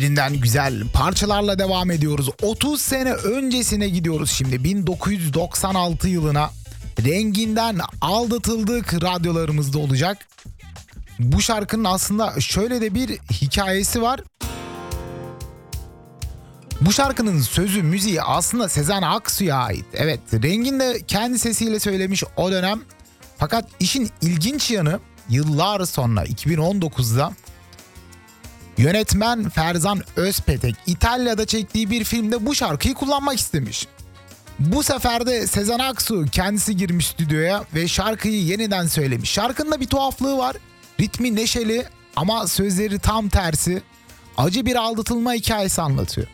Birbirinden güzel parçalarla devam ediyoruz. 30 sene öncesine gidiyoruz şimdi. 1996 yılına. Renginden aldatıldık radyolarımızda olacak. Bu şarkının aslında şöyle de bir hikayesi var. Bu şarkının sözü, müziği aslında Sezen Aksu'ya ait. Evet, Rengin de kendi sesiyle söylemiş o dönem. Fakat işin ilginç yanı yıllar sonra 2019'da yönetmen Ferzan Özpetek İtalya'da çektiği bir filmde bu şarkıyı kullanmak istemiş. Bu sefer de Sezen Aksu kendisi girmiş stüdyoya ve şarkıyı yeniden söylemiş. Şarkının da bir tuhaflığı var. Ritmi neşeli ama sözleri tam tersi. Acı bir aldatılma hikayesi anlatıyor.